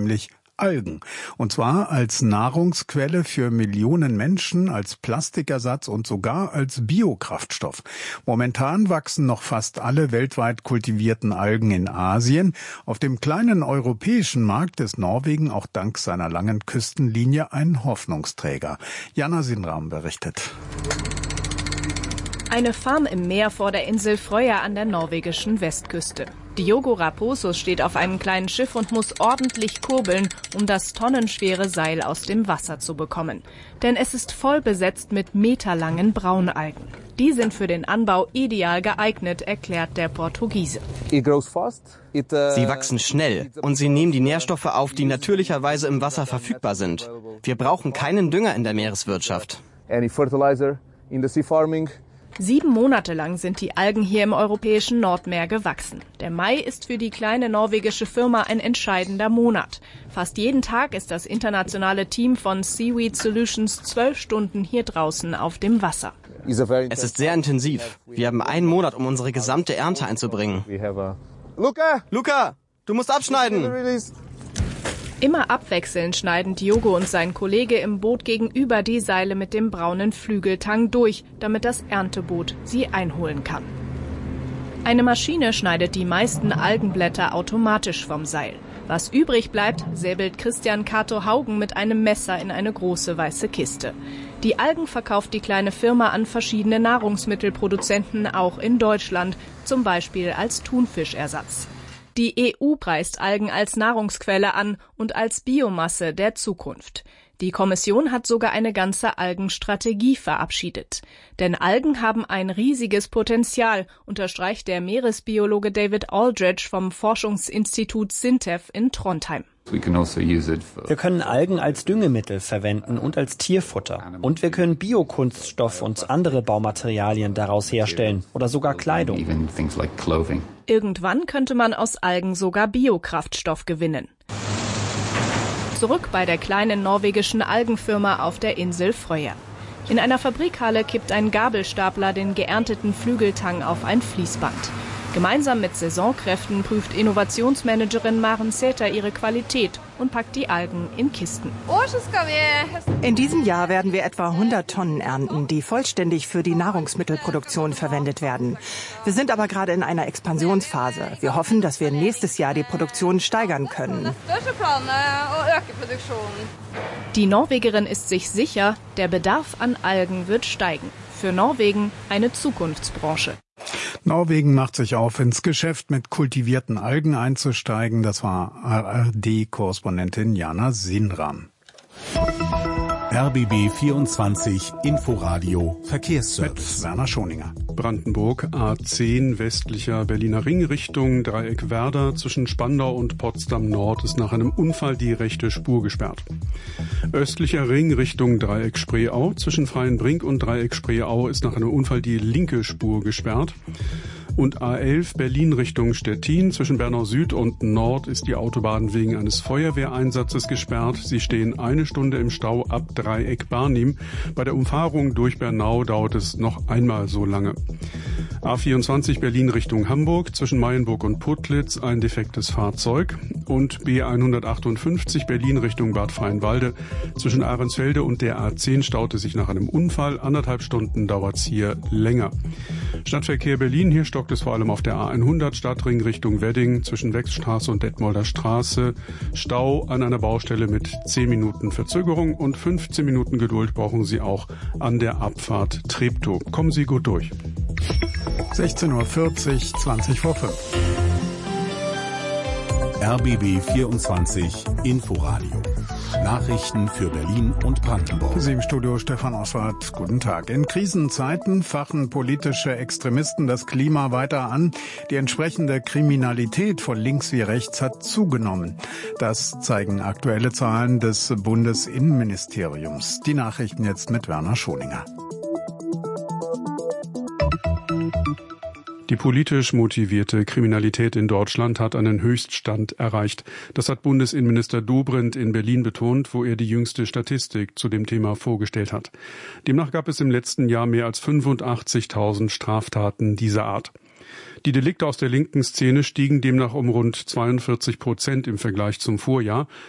nämlich Algen. Und zwar als Nahrungsquelle für Millionen Menschen, als Plastikersatz und sogar als Biokraftstoff. Momentan wachsen noch fast alle weltweit kultivierten Algen in Asien. Auf dem kleinen europäischen Markt ist Norwegen auch dank seiner langen Küstenlinie ein Hoffnungsträger. Jana Sinram berichtet. Eine Farm im Meer vor der Insel Frøya an der norwegischen Westküste. Diogo Raposo steht auf einem kleinen Schiff und muss ordentlich kurbeln, um das tonnenschwere Seil aus dem Wasser zu bekommen. Denn es ist voll besetzt mit meterlangen Braunalgen. Die sind für den Anbau ideal geeignet, erklärt der Portugiese. Sie wachsen schnell und sie nehmen die Nährstoffe auf, die natürlicherweise im Wasser verfügbar sind. Wir brauchen keinen Dünger in der Meereswirtschaft. 7 Monate lang sind die Algen hier im europäischen Nordmeer gewachsen. Der Mai ist für die kleine norwegische Firma ein entscheidender Monat. Fast jeden Tag ist das internationale Team von Seaweed Solutions 12 Stunden hier draußen auf dem Wasser. Es ist sehr intensiv. Wir haben 1 Monat, um unsere gesamte Ernte einzubringen. Luca, du musst abschneiden! Immer abwechselnd schneiden Diogo und sein Kollege im Boot gegenüber die Seile mit dem braunen Flügeltang durch, damit das Ernteboot sie einholen kann. Eine Maschine schneidet die meisten Algenblätter automatisch vom Seil. Was übrig bleibt, säbelt Christian Kato Haugen mit einem Messer in eine große weiße Kiste. Die Algen verkauft die kleine Firma an verschiedene Nahrungsmittelproduzenten, auch in Deutschland, zum Beispiel als Thunfischersatz. Die EU preist Algen als Nahrungsquelle an und als Biomasse der Zukunft. Die Kommission hat sogar eine ganze Algenstrategie verabschiedet. Denn Algen haben ein riesiges Potenzial, unterstreicht der Meeresbiologe David Aldridge vom Forschungsinstitut SINTEF in Trondheim. Wir können Algen als Düngemittel verwenden und als Tierfutter. Und wir können Biokunststoff und andere Baumaterialien daraus herstellen oder sogar Kleidung. Irgendwann könnte man aus Algen sogar Biokraftstoff gewinnen. Zurück bei der kleinen norwegischen Algenfirma auf der Insel Frøya. In einer Fabrikhalle kippt ein Gabelstapler den geernteten Flügeltang auf ein Fließband. Gemeinsam mit Saisonkräften prüft Innovationsmanagerin Maren Sæther ihre Qualität und packt die Algen in Kisten. In diesem Jahr werden wir etwa 100 Tonnen ernten, die vollständig für die Nahrungsmittelproduktion verwendet werden. Wir sind aber gerade in einer Expansionsphase. Wir hoffen, dass wir nächstes Jahr die Produktion steigern können. Die Norwegerin ist sich sicher, der Bedarf an Algen wird steigen. Für Norwegen eine Zukunftsbranche. Norwegen macht sich auf, ins Geschäft mit kultivierten Algen einzusteigen. Das war ARD-Korrespondentin Jana Sinram. RBB 24 Inforadio Verkehrsservice. Mit Werner Schoninger. Brandenburg A10 westlicher Berliner Ring Richtung Dreieck Werder. Zwischen Spandau und Potsdam Nord ist nach einem Unfall die rechte Spur gesperrt. Östlicher Ring Richtung Dreieck Spreeau. Zwischen Freienbrink und Dreieck Spreeau ist nach einem Unfall die linke Spur gesperrt. Und A11 Berlin Richtung Stettin. Zwischen Bernau Süd und Nord ist die Autobahn wegen eines Feuerwehreinsatzes gesperrt. Sie stehen 1 Stunde im Stau ab Dreieck Barnim. Bei der Umfahrung durch Bernau dauert es noch einmal so lange. A24 Berlin Richtung Hamburg. Zwischen Mayenburg und Putlitz ein defektes Fahrzeug. Und B158 Berlin Richtung Bad Freienwalde. Zwischen Ahrensfelde und der A10 staute sich nach einem Unfall. 1,5 Stunden dauert's hier länger. Stadtverkehr Berlin, hier stockt es vor allem auf der A100 Stadtring Richtung Wedding zwischen Wechsstraße und Detmolder Straße. Stau an einer Baustelle mit 10 Minuten Verzögerung und 15 Minuten Geduld brauchen Sie auch an der Abfahrt Treptow. Kommen Sie gut durch. 16:40 Uhr, 20 vor 5. RBB 24 Inforadio. Nachrichten für Berlin und Brandenburg. Sie im Studio Stefan Oswald. Guten Tag. In Krisenzeiten fachen politische Extremisten das Klima weiter an. Die entsprechende Kriminalität von links wie rechts hat zugenommen. Das zeigen aktuelle Zahlen des Bundesinnenministeriums. Die Nachrichten jetzt mit Werner Schoninger. Die politisch motivierte Kriminalität in Deutschland hat einen Höchststand erreicht. Das hat Bundesinnenminister Dobrindt in Berlin betont, wo er die jüngste Statistik zu dem Thema vorgestellt hat. Demnach gab es im letzten Jahr mehr als 85.000 Straftaten dieser Art. Die Delikte aus der linken Szene stiegen demnach um rund 42% im Vergleich zum Vorjahr.